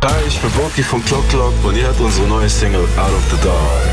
Hi, ich bin Boki von Clock Clock und ihr hört unsere neue Single Out of the Dark.